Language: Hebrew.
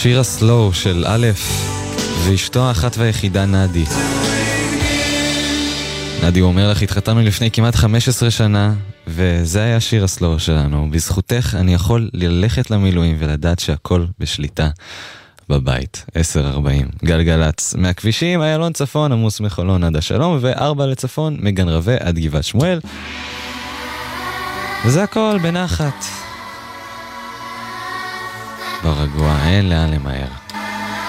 שיר הסלו של א' ואשתו האחת והיחידה נדי. נדי, הוא אומר לך, התחתנו לפני כמעט 15 שנה, וזה היה שיר הסלו שלנו. בזכותך אני יכול ללכת למילואים ולדעת שהכל בשליטה בבית. 10:40 גלגלץ מהכבישים, איילון צפון, עמוס מחולון עד השלום, ו4 לצפון מגן רווה עד גבעת שמואל. וזה הכל בנחת. ברגוע, אין לאן למהר.